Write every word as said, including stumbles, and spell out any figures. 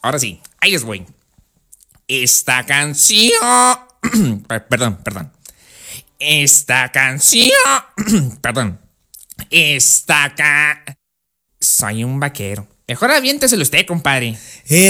ahora sí, ahí les voy. Esta canción... perdón, perdón. Esta canción... perdón. Esta ca... Soy un vaquero. Mejor aviénteselo usted, compadre. El